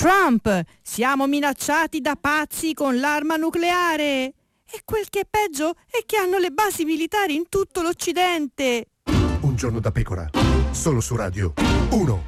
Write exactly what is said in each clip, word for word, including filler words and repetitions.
Trump, siamo minacciati da pazzi con l'arma nucleare. E quel che è peggio è che hanno le basi militari in tutto l'Occidente. Un giorno da pecora, solo su Radio uno.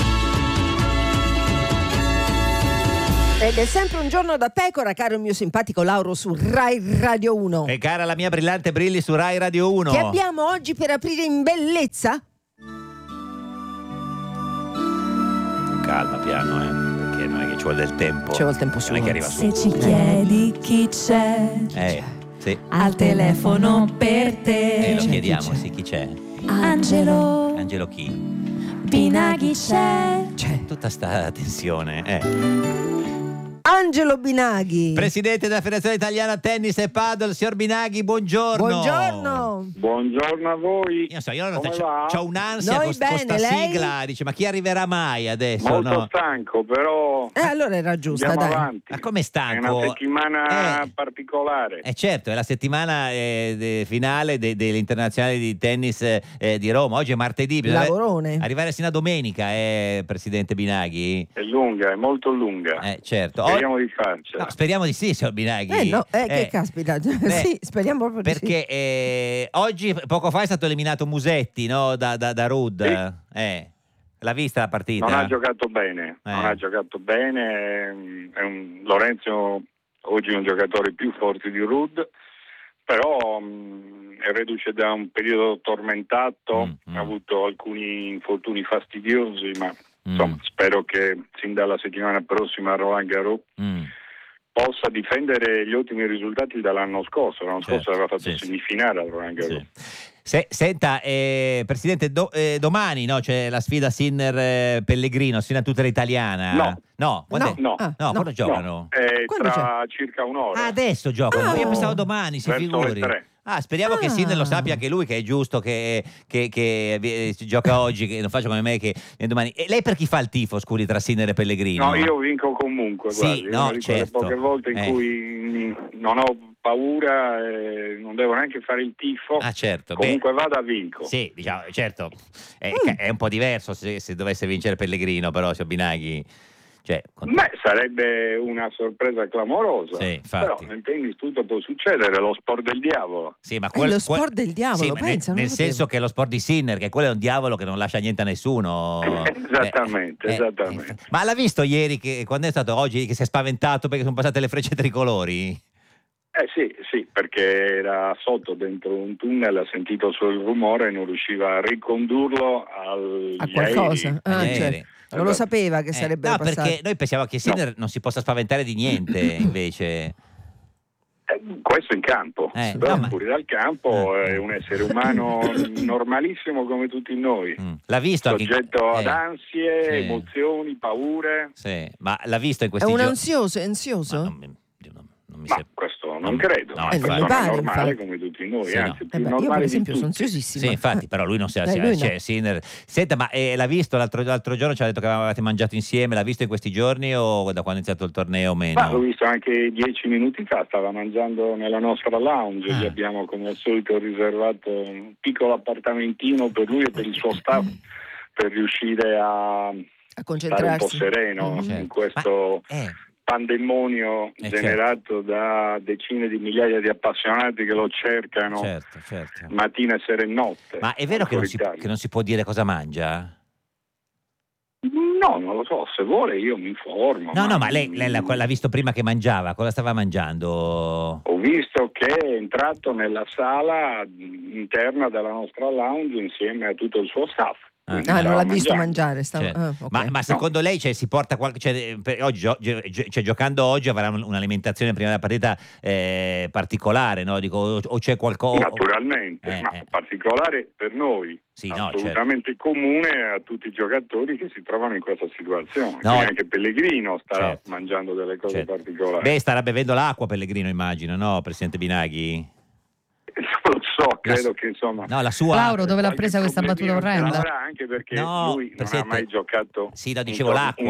Ed è sempre un giorno da pecora, caro il mio simpatico Lauro, su Rai Radio uno. E cara la mia brillante Brilli su Rai Radio uno. Che abbiamo oggi per aprire in bellezza? Calma, piano, eh, perché non è che ci vuole del tempo. Ci vuole il tempo suo. Non è che arriva Se su. ci chiedi chi c'è Eh, sì. al telefono per te, Eh, lo chiediamo, sì, chi c'è? Angelo Angelo chi? Binaghi c'è. C'è tutta sta tensione, eh. Angelo Binaghi. Presidente della Federazione Italiana Tennis e Padel, signor Binaghi, buongiorno. Buongiorno. Buongiorno a voi. Io so, io non Come c'ho, va? c'ho un'ansia Noi con, bene, con sta lei? sigla, dice ma chi arriverà mai adesso? Molto no? stanco, però Eh, allora era giusta, andiamo dai. avanti. Ma come È stanco? una settimana Eh. particolare. Eh certo, è la settimana eh, de- finale de- dell'internazionale di tennis eh, di Roma. Oggi è martedì, bisogna Lavorone. arrivare sino a domenica, eh, Presidente Binaghi. È lunga, è molto lunga. Eh certo. O- Speriamo di farcela. no, speriamo di sì, signor Binaghi. Eh no, eh, che Eh, caspita. beh, Sì, speriamo proprio di sì. Perché eh, oggi, poco fa, è stato eliminato Musetti, no? Da, da, da Rudd. Sì. Eh. L'ha vista la partita? Non ha giocato bene, Eh. non ha giocato bene. È un, Lorenzo oggi è un giocatore più forte di Rudd, però mh, è reduce da un periodo tormentato, Mm, mm. ha avuto alcuni infortuni fastidiosi, ma Mm. insomma spero che sin dalla settimana prossima a Roland Garros Mm. possa difendere gli ottimi risultati dall'anno scorso. L'anno Certo, scorso aveva fatto sì, sì. semifinale al Roland Garros. Sì. Se- senta, eh, Presidente, do- eh, domani no, c'è la sfida Sinner-Pellegrino, sfida tutela italiana. No. No, quando, No. Ah, no, no. quando giocano? No, è Quando tra circa un'ora. Ah, adesso giocano. Ah. Io pensavo domani, si Verso le figuri. tre. Ah, speriamo che Ah. Sinner lo sappia anche lui, che è giusto che, che, che eh, gioca oggi, che non faccia come me che viene domani. E lei per chi fa il tifo, scusi, tra Sinner e Pellegrino? No, io vinco comunque, Sì, guardi, è no, una di quelle certo. poche volte in Eh. cui non ho paura e non devo neanche fare il tifo. Ah, certo. Beh, Comunque vada, vinco. sì, diciamo, certo, è, Mm. è un po' diverso se, se dovesse vincere Pellegrino, però, signor Binaghi. Cioè, con- Beh, sarebbe una sorpresa clamorosa. Sì, infatti. Però nel tennis tutto può succedere, è lo sport del diavolo. sì, ma È lo sport del diavolo, sì, ma nel- pensa, non nel lo senso sapevo. che è lo sport di Sinner, che quello è un diavolo che non lascia niente a nessuno. Esattamente, Eh, eh, esattamente. eh, ma l'ha visto ieri, che, quando è stato oggi, che si è spaventato perché sono passate le frecce tricolori? Eh sì, sì, perché era sotto dentro un tunnel, ha sentito solo il rumore e non riusciva a ricondurlo al A qualcosa. Ah, Ieri. cioè, non lo sapeva che Eh, sarebbe no, passato. perché noi pensiamo che Sinner non si possa spaventare di niente, invece. Eh, questo in campo, Eh, però no, ma- fuori dal campo Eh. è un essere umano normalissimo come tutti noi, Mm. L'ha visto anche soggetto ad eh, ansie, sì. emozioni, paure, Sì, ma l'ha visto in È questi un giorni? ansioso, è ansioso? Non mi, non- non mi ma sembra. questo non Non- credo, no, è Eh, una non mi persona pare, normale infatti. come tutti noi, Sì, no. anzi Eh più beh, io normale per di esempio sono tutti. ansiosissima. Sì, infatti, però lui non si Eh, si- lui no. cioè, Sinner. Senta, ma eh, l'ha visto l'altro, l'altro giorno? Ci ha detto che avevate mangiato insieme. L'ha visto in questi giorni o da quando è iniziato il torneo o meno? Ma l'ho visto anche dieci minuti fa, stava mangiando nella nostra lounge, Ah. gli abbiamo come al solito riservato un piccolo appartamentino per lui e per il suo staff per riuscire a A stare un po' concentrarsi. sereno Mhm. in Certo. questo Ma- eh, pandemonio Eh, generato da decine di migliaia di appassionati che lo cercano certo, certo. mattina, sera e notte. Ma è vero che non, si, Fuori che non si può dire cosa mangia? No, non lo so, se vuole io mi informo. No, no, ma lei, lei l'ha, l'ha visto prima che mangiava. Cosa stava mangiando? Ho visto che è entrato nella sala interna della nostra lounge insieme a tutto il suo staff. Quindi Ah, non stava l'ha visto mangiando. mangiare. Stava... Cioè, ah, ok. ma, ma secondo lei cioè, si porta qualche. Cioè, per- oggi, gio- gio- cioè, giocando oggi avrà un- un'alimentazione prima della partita eh, particolare, no? Dico, o, o c'è qualcosa. Naturalmente, Eh, ma eh. particolare per noi, Sì, no, assolutamente comune a tutti i giocatori che si trovano in questa situazione. No. Quindi anche Pellegrino sta Certo. mangiando delle cose Certo. particolari. Beh, starà bevendo l'acqua Pellegrino, immagino, no, Presidente Binaghi? Non lo so, credo La- che insomma... No, la sua. Lauro, dove l'ha qualche presa questa battuta problemino ce orrenda? l'avrà, anche perché No, lui non ha Presidente. mai giocato... Sì, no, dicevo un- l'acqua. un-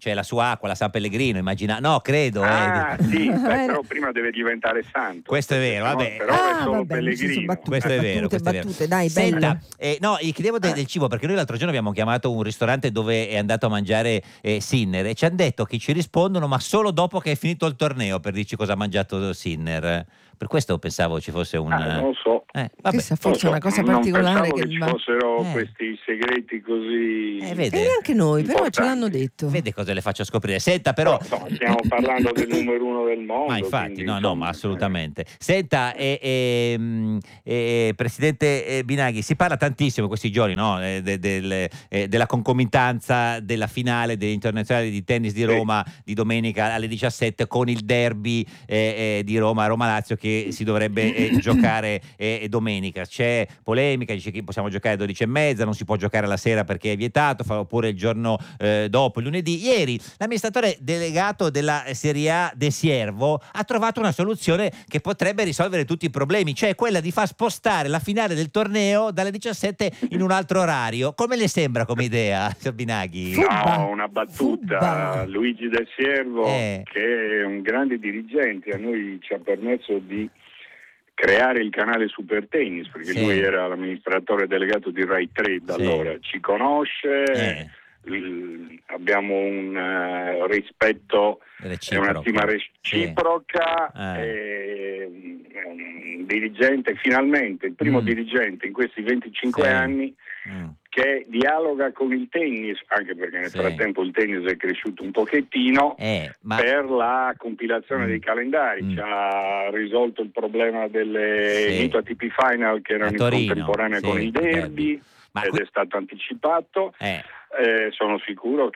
cioè la sua acqua, la San Pellegrino, immagina, no, credo. Ah, eh. sì, beh, però prima deve diventare santo. Questo è vero, no, vabbè. Però Ah, è solo vabbè, mi sono Pellegrino. battute, Questo è vero, battute, questo è vero. battute, dai, Senta, bello. eh, no, gli chiedevo de- del cibo perché noi l'altro giorno abbiamo chiamato un ristorante dove è andato a mangiare eh, Sinner e ci hanno detto che ci rispondono ma solo dopo che è finito il torneo per dirci cosa ha mangiato Sinner. Per questo pensavo ci fosse un... Ah, non lo so. Eh, vabbè. Questa forse è una cosa non particolare pensavo che che ci va- fossero Eh. questi segreti così. Eh, E vede, neanche noi, però ce Importanti. l'hanno detto. vede cosa le faccio scoprire. Senta però... Però, insomma, stiamo parlando del numero uno del mondo. Ma infatti, quindi, no, no, insomma, ma assolutamente. Senta, eh, eh, mh, eh, Presidente eh, Binaghi, si parla tantissimo in questi giorni, no? eh, de- del- eh, della concomitanza della finale dell'Internazionale di tennis di Roma di domenica alle diciassette con il derby eh, eh, di Roma, Roma-Lazio che si dovrebbe eh, giocare eh, domenica. C'è polemica, dice che possiamo giocare alle dodici e mezza, non si può giocare la sera perché è vietato, fa oppure il giorno eh, dopo, il lunedì. Ieri l'amministratore delegato della Serie A De Siervo ha trovato una soluzione che potrebbe risolvere tutti i problemi, cioè quella di far spostare la finale del torneo dalle diciassette in un altro orario. Come le sembra come idea, signor Binaghi? Fubba. No, una battuta. Fubba. Luigi Del Siervo, Eh. che è un grande dirigente, a noi ci ha permesso di creare il canale Super Tennis, perché Sì. lui era l'amministratore delegato di Rai tre da Sì. allora, ci conosce, Eh. l- abbiamo un eh, rispetto e Reciproco. una stima reciproca, Sì. Eh. e, è un dirigente, finalmente il primo Mm. dirigente in questi venticinque Sì. anni Mm. che dialoga con il tennis, anche perché nel Sì. frattempo il tennis è cresciuto un pochettino, Eh, ma per la compilazione Mm. dei calendari. Mm. Ci ha risolto il problema delle Sì. Mito A T P Final che erano A in Torino, contemporanea sì, con il il derby. derby, Ma ed qui- è stato anticipato. eh. Eh, sono sicuro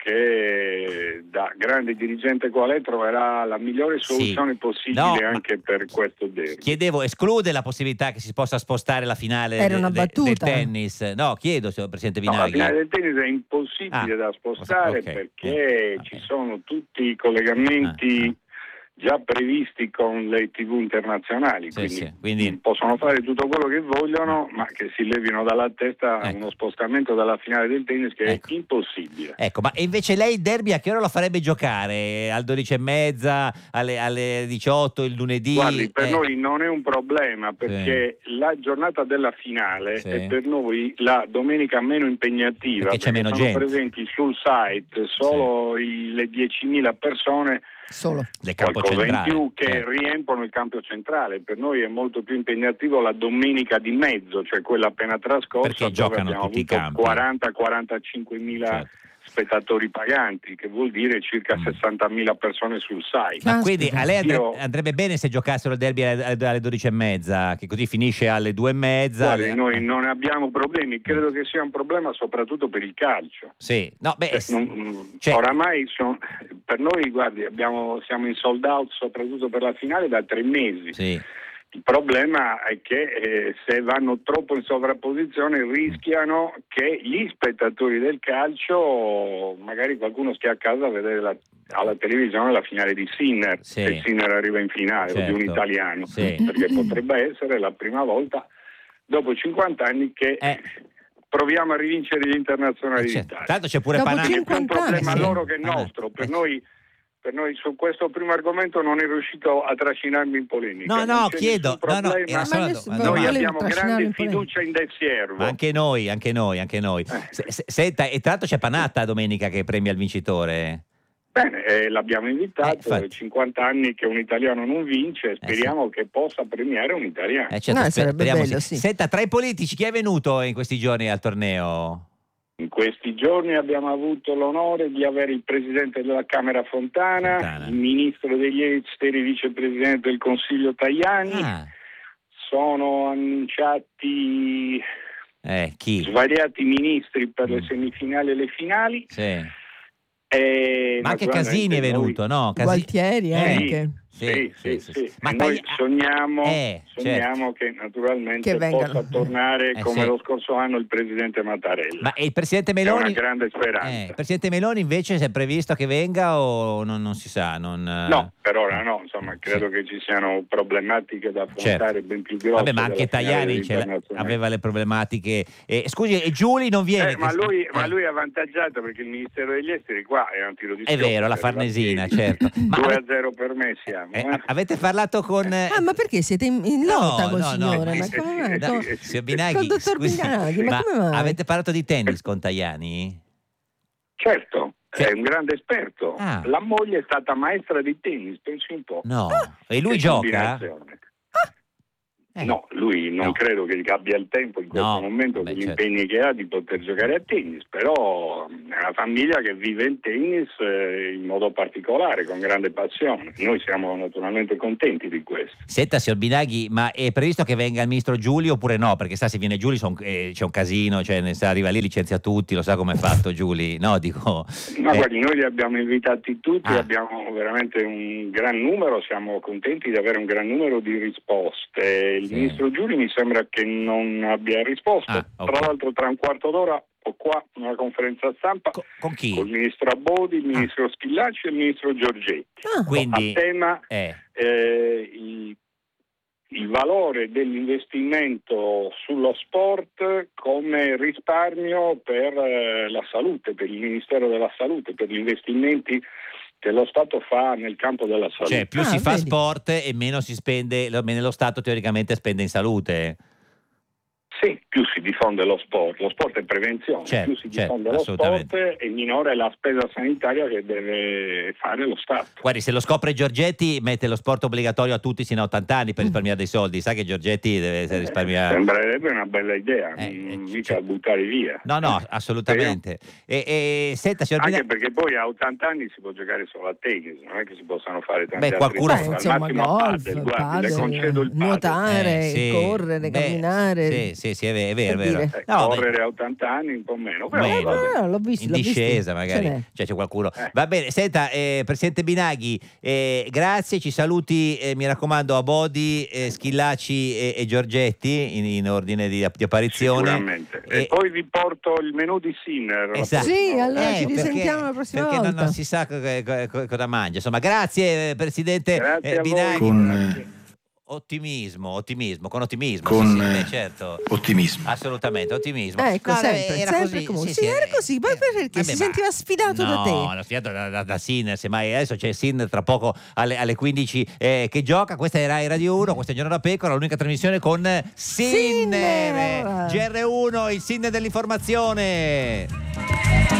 che da grande dirigente qual è troverà la migliore Sì. soluzione possibile No, ma- anche per questo derby. Chiedevo, esclude la possibilità che si possa spostare la finale Era de- una de- del battuta. tennis? No, chiedo, signor Presidente No, la Binaghi. finale del tennis è impossibile Ah, da spostare ok, perché ok. ci sono tutti i collegamenti Ah, ah. già previsti con le tivù internazionali, Sì, quindi, sì, quindi- possono fare tutto quello che vogliono, ma che si levino dalla testa Ecco. uno spostamento dalla finale del tennis che Ecco. è impossibile. Ecco, ma e invece lei il derby a che ora lo farebbe giocare? Al dodici e mezza, alle, alle diciotto, il lunedì? Guardi, per Eh, noi non è un problema perché la giornata della finale Sì. è per noi la domenica meno impegnativa, Perché c'è meno sono gente. presenti sul site solo i- le diecimila persone, Solo. del campo qualcosa in centrale. più, che Eh, riempiono il campo centrale. Per noi è molto più impegnativo la domenica di mezzo, cioè quella appena trascorsa, Perché dove giocano abbiamo tutti i avuto campi. quaranta quarantacinque mila Certo. spettatori paganti, che vuol dire circa Mm. sessantamila persone sul site. Ma Caspita. quindi a lei andre- Io- andrebbe bene se giocassero il derby alle, alle- alle dodici e mezza, che così finisce alle due e mezza. Guardi, alle- noi non abbiamo problemi, credo che sia un problema soprattutto per il calcio. Sì, no, beh, Cioè, s- non- cioè- oramai son- per noi, guardi, abbiamo- siamo in sold out soprattutto per la finale da tre mesi. sì. Il problema è che eh, se vanno troppo in sovrapposizione rischiano che gli spettatori del calcio, magari qualcuno stia a casa a vedere la- alla televisione la finale di Sinner, Sì. se Sinner arriva in finale, o di un Certo. italiano, Sì. perché potrebbe essere la prima volta dopo cinquanta anni che Eh. proviamo a rivincere gli internazionali Eh, certo. d'Italia. Tanto c'è pure Dopo Panà. È più un problema sì. loro che Ah, nostro. Per eh. noi, per noi su questo primo argomento non è riuscito a trascinarmi in polemica. No, Non no, c'è chiedo. nessun No, no, problema. era solo Ma una adesso domanda. Noi volevo abbiamo trascinare grande in polemica. fiducia in Del Siervo. Ma anche noi, anche noi, anche noi. Eh. Se- se- senta, e tra l'altro c'è Panatta domenica che premia il vincitore. Bene, eh, l'abbiamo Eh, invitato, infatti. è cinquanta anni che un italiano non vince, speriamo che possa premiare un italiano. Eh, certo, No, sper- sarebbe speriamo bello, sì. sì. Senta, tra i politici chi è venuto in questi giorni al torneo? In questi giorni abbiamo avuto l'onore di avere il Presidente della Camera Fontana, Fontana. il Ministro degli Esteri, Vicepresidente del Consiglio Tajani, Ah, sono annunciati eh, chi? svariati ministri per le Mm. semifinali e le finali. Sì. E Ma anche naturalmente Casini è noi- venuto, no? Casi- Gualtieri Eh, anche. Sì, sì, sì. Ma E noi Tajani- sogniamo, Eh, sogniamo che naturalmente Che vengano. possa tornare Eh, come sì. lo scorso anno il Presidente Mattarella. Ma e il Presidente È una Meloni? grande speranza. Eh, il Presidente Meloni invece si è previsto che venga o non, non si sa? Non, eh, No, per ora no, insomma, insomma credo che ci siano problematiche da affrontare Certo. ben più grosse. Vabbè, ma anche della finale Tajani ce l'ha- internazionale. aveva le problematiche. Eh, scusi, e Giuli non viene? Eh, ma, che- lui, eh, ma lui è avvantaggiato perché il Ministero degli Esteri qua è un tiro di È schioppo, vero, la è arrivato Farnesina, ieri. certo. Ma due a ave- zero per me siamo. eh, eh. a- avete parlato con... eh, Ah, ma perché siete in, in No, lotta col no, no, signore? eh, ma sì, come sì, mai? eh, Com- sì, eh, signor sì. Binaghi, Col dottor scusi, Binaghi, ma come mai? avete parlato di tennis con Tajani? Certo, Sì. è un grande esperto. Ah. La moglie è stata maestra di tennis, pensi un po'. No. E lui Che gioca? combinazione. Eh. No, lui non No. credo che abbia il tempo in questo No, momento, vabbè, con gli certo. impegni che ha, di poter giocare a tennis, però è una famiglia che vive il tennis eh, in modo particolare, con grande passione. Noi siamo naturalmente contenti di questo. Senta, signor Binaghi, ma è previsto che venga il ministro Giulio oppure no? Perché sa, se viene Giulio son- eh, c'è un casino, cioè ne sa, arriva lì, licenzia tutti, lo sa come è fatto Giuli? No, dico... Ma eh, guardi, noi li abbiamo invitati tutti, Ah. abbiamo veramente un gran numero, siamo contenti di avere un gran numero di risposte. Il Sì. ministro Giuli mi sembra che non abbia risposto. Ah, ok. Tra l'altro tra un quarto d'ora ho qua una conferenza stampa co- con chi? con il ministro Abodi, il ministro Schillaci e il ministro Giorgetti. Ah, Quindi... A tema Eh, eh, il, il valore dell'investimento sullo sport come risparmio per eh, la salute, per il Ministero della Salute, per gli investimenti che lo Stato fa nel campo della salute. cioè, più Ah, si fa vedi. sport e meno si spende, lo- meno lo Stato teoricamente spende in salute. Sì, più si diffonde lo sport, lo sport è prevenzione, Certo, più si certo, diffonde lo assolutamente. sport e minore è la spesa sanitaria che deve fare lo Stato. Guardi, se lo scopre Giorgetti, mette lo sport obbligatorio a tutti sino a ottanta anni per risparmiare dei soldi. Sa che Giorgetti deve risparmiare... Sembrerebbe una bella idea, Eh, mm, eh, mica cioè- buttare via. No, no, assolutamente. E, e, senta, signor Anche Binaghi... perché poi a ottanta anni si può giocare solo a tennis, non è che si possano fare tanti Beh, altri qualcuno- sport. Beh, Al insomma, massimo a golf, padel, guardi, le padel, concedo il padel. nuotare, Eh, sì. correre, Beh, camminare. Sì, sì, sì, è vero, è vero. Per è vero. dire. Eh, No, beh, correre a ottanta anni un po' meno, però Meno. vabbè. No, no, l'ho visto, in l'ho visto. discesa Ce magari, n'è. cioè c'è qualcuno. Eh. Va bene, senta, eh, Presidente Binaghi, eh, grazie, ci saluti, eh, mi raccomando, a Bodi, eh, Schillaci e, e Giorgetti in, in ordine di, di apparizione. Sicuramente. E E- poi vi porto il menù di Sinner. Esatto. Sì, allora Eh, ci perché- risentiamo la prossima perché non- volta. non si sa co- co- co- cosa mangia. Insomma, grazie, eh, Presidente Grazie eh, a voi. Binaghi. Con, eh, Ottimismo, ottimismo, con ottimismo. Con, sì, sì, eh, beh, certo. ottimismo. Assolutamente, ottimismo. Ecco, No, sempre, era sempre così, come- sì, sì, sì, era eh, così, ma eh, perché? vabbè, Si ma- sentiva sfidato da te. No, l'ho sfidato da, da, da Sinner, semmai adesso c'è Sinner tra poco alle, alle quindici eh, che gioca. Questa è Rai Radio uno, questa è Giorno da Pecora, l'unica trasmissione con Sinner. Sinner! G R uno, il Sinner dell'informazione.